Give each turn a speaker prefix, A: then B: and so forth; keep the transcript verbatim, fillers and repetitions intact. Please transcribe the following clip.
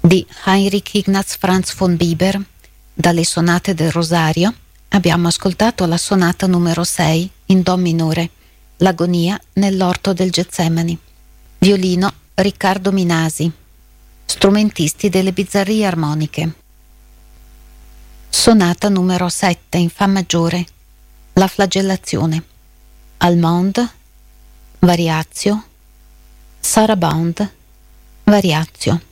A: Di Heinrich Ignaz Franz von Bieber, dalle sonate del Rosario, abbiamo ascoltato la sonata numero sei in do minore, l'agonia nell'orto del Getsemani. Violino Riccardo Minasi, strumentisti delle Bizzarrie Armoniche. Sonata numero sette in fa maggiore, la flagellazione. Allemande, Variazio, Sarabande, Variazio.